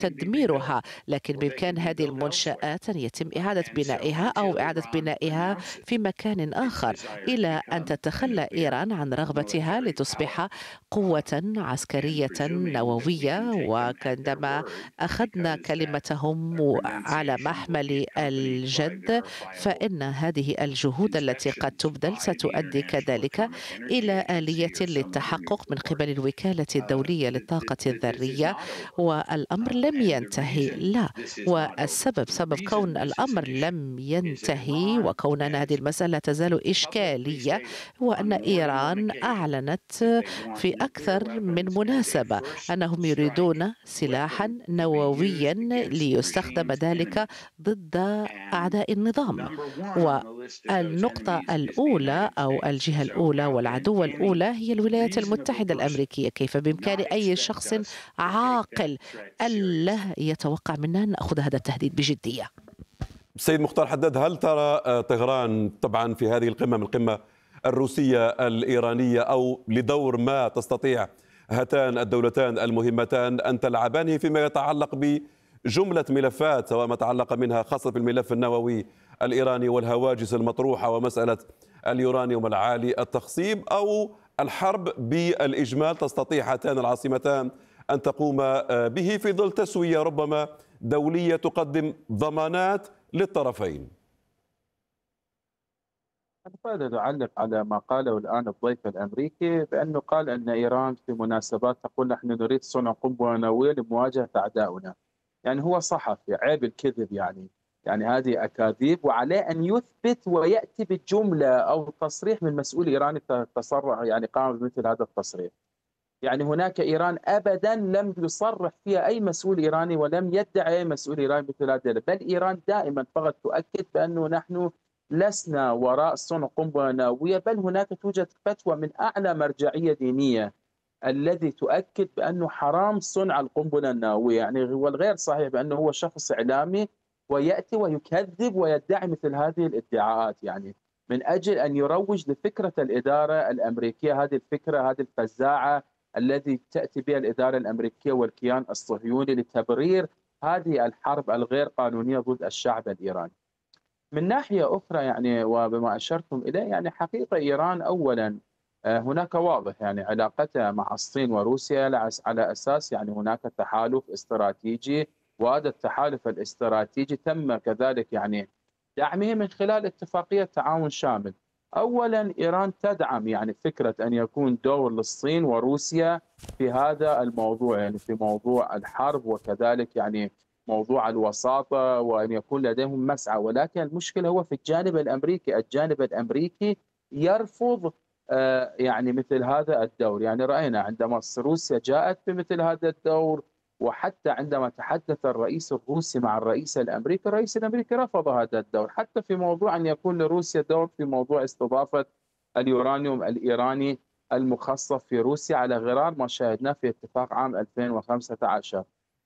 تدميرها، لكن بإمكان هذه المنشآت أن يتم إعادة بنائها أو إعادة بنائها في مكان آخر، إلى أن تتخلى إيران عن رغبتها لتصبح قوة عسكرية نووية. وعندما أخذنا كلمتهم على محمل الجد، فإن هذه الجهود التي قد تبذل ستؤدي كذلك إلى آلية للتحقق من قبل الوكالة الدولية للطاقة الذرية. والأمر لم ينتهي، لا، والسبب سبب كون الأمر لم ينتهي وكون أن هذه المسألة تزال إشكالية هو أن إيران أعلنت في أكثر من مناسبة أنهم يريدون سلاحا نوويا ليستخدم ذلك ضد أعداء النظام. والنقطة الأولى أو الجهة الأولى والعدو الأولى هي الولايات المتحدة الأمريكية. كيف بإمكان أي شخص عاقل ألا يتوقع منا أن نأخذ هذا التهديد بجدية؟ سيد مختار حداد، هل ترى طهران طبعا في هذه القمة من القمة الروسية الإيرانية أو لدور ما تستطيع هاتان الدولتان المهمتان أن تلعبانه فيما يتعلق بجملة ملفات، سواء ما تعلق منها خاصة في الملف النووي الإيراني والهواجس المطروحة ومسألة اليورانيوم العالي التخصيب، أو الحرب بالإجمال تستطيع هاتان العاصمتان أن تقوم به في ظل تسوية ربما دولية تقدم ضمانات للطرفين؟ أنا فقط أعلق على ما قاله الآن الضيف الأمريكي، بأنه قال أن إيران في مناسبات تقول نحن نريد صنع قنبلة نووية لمواجهة أعدائنا. يعني هو صحفي، عيب الكذب يعني هذه أكاذيب، وعليه أن يثبت ويأتي بجملة أو تصريح من مسؤول إيراني تصرح يعني قام بمثل هذا التصريح. يعني هناك إيران أبدا لم يصرح فيها أي مسؤول إيراني ولم يدعي أي مسؤول إيراني مثل هذا، بل إيران دائما فقط تؤكد بأنه نحن لسنا وراء صنع قنبلة نووية، بل هناك توجد فتوى من أعلى مرجعية دينية الذي تؤكد بأنه حرام صنع القنبلة النووية. يعني هو الغير صحيح بأنه هو شخص إعلامي ويأتي ويكذب ويدعي مثل هذه الادعاءات، يعني من أجل أن يروج لفكرة الإدارة الأمريكية، هذه الفكرة، هذه الفزاعة الذي تأتي بها الإدارة الأمريكية والكيان الصهيوني لتبرير هذه الحرب الغير قانونية ضد الشعب الإيراني. من ناحية أخرى يعني وبما أشرتم إليه، يعني حقيقة إيران أولا هناك واضح يعني علاقتها مع الصين وروسيا على أساس يعني هناك تحالف استراتيجي، وهذا التحالف الاستراتيجي تم كذلك يعني دعمه من خلال اتفاقية تعاون شامل. أولا إيران تدعم يعني فكرة أن يكون دور للصين وروسيا في هذا الموضوع، يعني في موضوع الحرب وكذلك يعني موضوع الوساطة، وأن يكون لديهم مسعى. ولكن المشكلة هو في الجانب الأمريكي، الجانب الأمريكي يرفض يعني مثل هذا الدور. يعني رأينا عندما روسيا جاءت بمثل هذا الدور، وحتى عندما تحدث الرئيس الروسي مع الرئيس الأمريكي رفض هذا الدور، حتى في موضوع أن يكون لروسيا دور في موضوع استضافة اليورانيوم الإيراني المخصص في روسيا، على غرار ما شاهدناه في اتفاق عام 2015.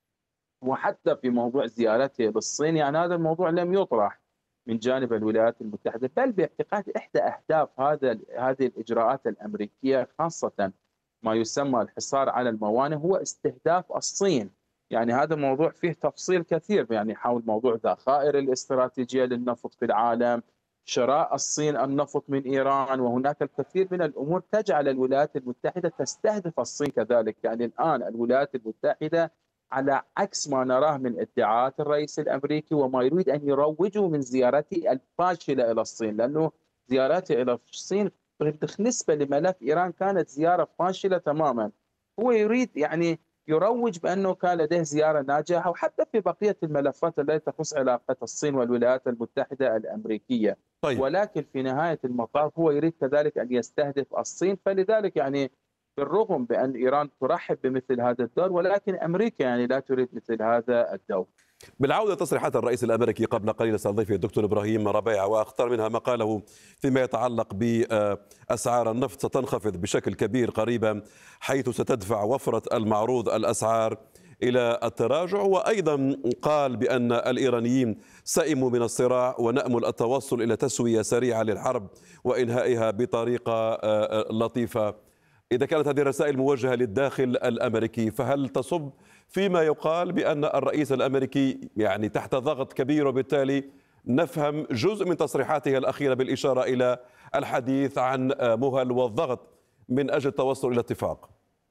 وحتى في موضوع زيارته للصين يعني هذا الموضوع لم يطرح من جانب الولايات المتحدة، بل باعتقاد إحدى أهداف هذه الإجراءات الأمريكية، خاصة ما يسمى الحصار على الموانئ، هو استهداف الصين. يعني هذا الموضوع فيه تفصيل كثير، يعني حول موضوع الذخائر الاستراتيجية للنفط في العالم، شراء الصين النفط من إيران، وهناك الكثير من الأمور تجعل الولايات المتحدة تستهدف الصين كذلك. يعني الآن الولايات المتحدة على عكس ما نراه من ادعاءات الرئيس الأمريكي وما يريد أن يروجه من زيارته الفاشلة إلى الصين، لأنه زيارته إلى الصين بالنسبة لملف إيران كانت زيارة فاشلة تماما. هو يريد يعني يروج بأنه كان لديه زيارة ناجحة، وحتى في بقية الملفات التي تخص علاقة الصين والولايات المتحدة الأمريكية. طيب، ولكن في نهاية المطاف هو يريد كذلك أن يستهدف الصين. فلذلك يعني بالرغم بأن إيران ترحب بمثل هذا الدور، ولكن أمريكا يعني لا تريد مثل هذا الدور. بالعودة تصريحات الرئيس الأمريكي قبل قليل استضيفه الدكتور إبراهيم ربيع، وأختار منها ما قاله فيما يتعلق بأسعار النفط ستنخفض بشكل كبير قريبا، حيث ستدفع وفرة المعروض الأسعار إلى التراجع. وأيضا قال بأن الإيرانيين سئموا من الصراع ونأمل التوصل إلى تسوية سريعة للحرب وإنهائها بطريقة لطيفة. إذا كانت هذه الرسائل موجهة للداخل الأمريكي، فهل تصب فيما يقال بأن الرئيس الأمريكي يعني تحت ضغط كبير، وبالتالي نفهم جزء من تصريحاته الأخيرة بالإشارة إلى الحديث عن مهل والضغط من أجل التوصل إلى اتفاق.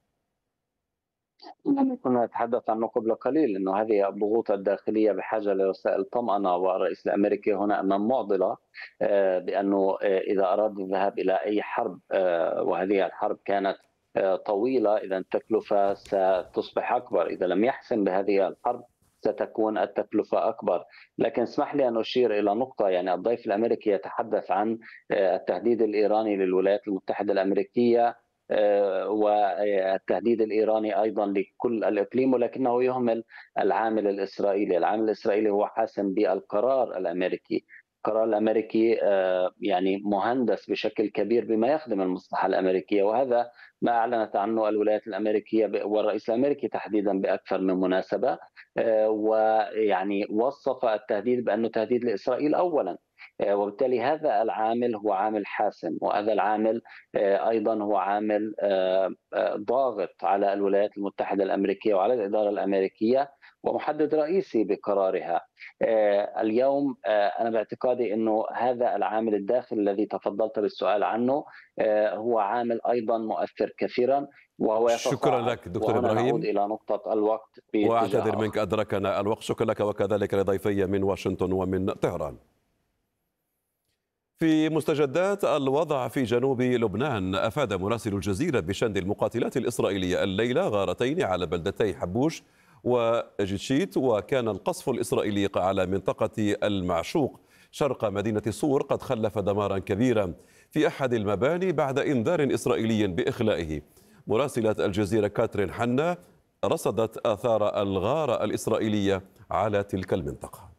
كنا نتحدث عنه قبل قليل، أنه هذه الضغوط الداخلية بحاجة لوسائل طمأنة، والرئيس الأمريكي هنا أمام معضلة بأنه إذا أراد الذهاب إلى أي حرب، وهذه الحرب كانت طويلة، إذا التكلفة ستصبح أكبر. إذا لم يحسم بهذه الحرب ستكون التكلفة أكبر. لكن اسمح لي أن أشير إلى نقطة، يعني الضيف الأمريكي يتحدث عن التهديد الإيراني للولايات المتحدة الأمريكية والتهديد الإيراني أيضا لكل الإقليم، ولكنه يهمل العامل الإسرائيلي. العامل الإسرائيلي هو حاسم بالقرار الأمريكي. القرار الأمريكي يعني مهندس بشكل كبير بما يخدم المصلحة الأمريكية، وهذا ما أعلنت عنه الولايات الأمريكية والرئيس الأمريكي تحديدا بأكثر من مناسبة، ويعني وصف التهديد بأنه تهديد لإسرائيل أولا، وبالتالي هذا العامل هو عامل حاسم، وهذا العامل أيضا هو عامل ضاغط على الولايات المتحدة الأمريكية وعلى الإدارة الأمريكية، ومحدد رئيسي بقرارها. اليوم أنا باعتقادي أنه هذا العامل الداخلي الذي تفضلت بالسؤال عنه هو عامل أيضا مؤثر كثيرا، وهو شكرا لك دكتور إبراهيم. نعود إلى نقطة الوقت، وأعتذر منك أدركنا الوقت. شكرا لك، وكذلك لضيفي من واشنطن ومن طهران. في مستجدات الوضع في جنوب لبنان، أفاد مراسل الجزيرة بشن المقاتلات الإسرائيلية الليلة غارتين على بلدتي حبوش وجيتشيت، وكان القصف الإسرائيلي على منطقة المعشوق شرق مدينة صور قد خلف دمارا كبيرا في أحد المباني بعد إنذار إسرائيلي بإخلائه. مراسلة الجزيرة كاترين حنا رصدت آثار الغارة الإسرائيلية على تلك المنطقة.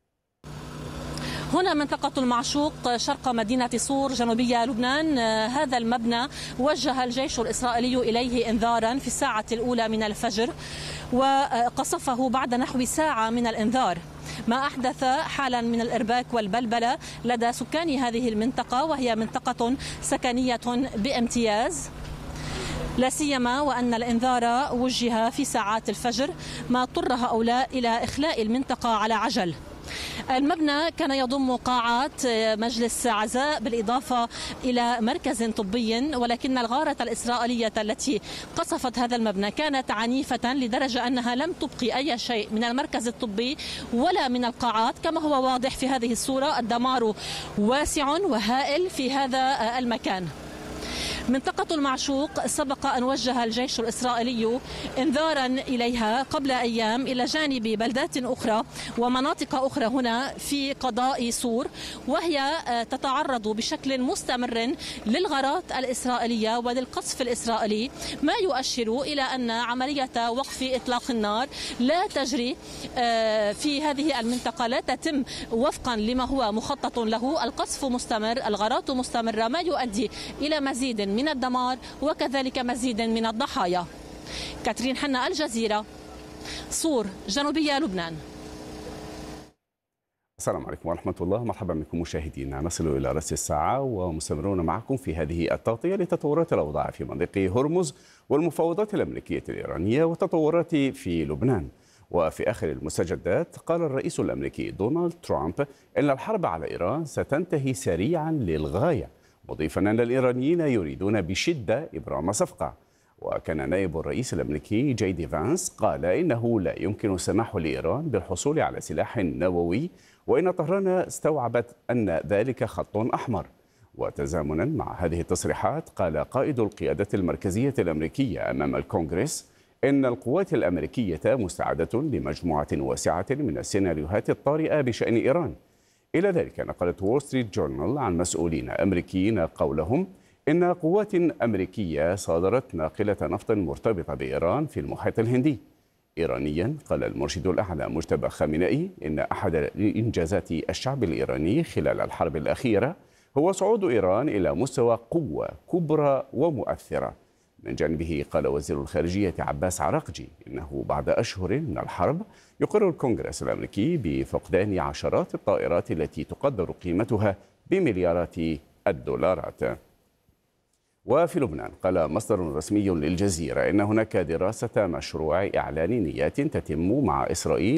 هنا منطقة المعشوق شرق مدينة صور جنوبية لبنان. هذا المبنى وجه الجيش الإسرائيلي إليه إنذارا في الساعة الأولى من الفجر، وقصفه بعد نحو ساعة من الإنذار، ما أحدث حالا من الإرباك والبلبلة لدى سكان هذه المنطقة، وهي منطقة سكنية بامتياز، لا سيما وأن الإنذار وجه في ساعات الفجر، ما اضطر هؤلاء إلى إخلاء المنطقة على عجل. المبنى كان يضم قاعات مجلس عزاء بالإضافة إلى مركز طبي، ولكن الغارة الإسرائيلية التي قصفت هذا المبنى كانت عنيفة لدرجة أنها لم تبقي أي شيء من المركز الطبي ولا من القاعات. كما هو واضح في هذه الصورة، الدمار واسع وهائل في هذا المكان. منطقة المعشوق سبق أن وجه الجيش الإسرائيلي إنذارا إليها قبل أيام إلى جانب بلدات أخرى ومناطق أخرى هنا في قضاء صور، وهي تتعرض بشكل مستمر للغارات الإسرائيلية وللقصف الإسرائيلي، ما يؤشر إلى أن عملية وقف إطلاق النار لا تجري في هذه المنطقة، لا تتم وفقا لما هو مخطط له. القصف مستمر، الغارات مستمرة، ما يؤدي إلى مزيد من الدمار وكذلك مزيد من الضحايا. كاترين حنا، الجزيرة، صور جنوبية لبنان. السلام عليكم ورحمة الله، مرحبا بكم مشاهدينا. نصل إلى رأس الساعة ومستمرون معكم في هذه التغطية لتطورات الأوضاع في منطقة هرمز والمفاوضات الأمريكية الإيرانية وتطورات في لبنان. وفي آخر المستجدات قال الرئيس الأمريكي دونالد ترامب إن الحرب على إيران ستنتهي سريعا للغاية، مضيفا أن الإيرانيين يريدون بشدة إبرام صفقة. وكان نائب الرئيس الأمريكي جي دي فانس قال إنه لا يمكن السماح لإيران بالحصول على سلاح نووي، وإن طهران استوعبت أن ذلك خط أحمر. وتزامنا مع هذه التصريحات قال قائد القيادة المركزية الأمريكية أمام الكونغرس إن القوات الأمريكية مستعدة لمجموعة واسعة من السيناريوهات الطارئة بشأن إيران. إلى ذلك نقلت وول ستريت جورنال عن مسؤولين أمريكيين قولهم إن قوات أمريكية صادرت ناقلة نفط مرتبطة بإيران في المحيط الهندي. إيرانيا قال المرشد الأعلى مجتبى خامنئي إن أحد إنجازات الشعب الإيراني خلال الحرب الأخيرة هو صعود إيران إلى مستوى قوة كبرى ومؤثرة. من جانبه قال وزير الخارجية عباس عراقجي إنه بعد أشهر من الحرب يقر الكونغرس الأمريكي بفقدان عشرات الطائرات التي تقدر قيمتها بمليارات الدولارات. وفي لبنان قال مصدر رسمي للجزيرة إن هناك دراسة مشروع إعلان نيات تتم مع إسرائيل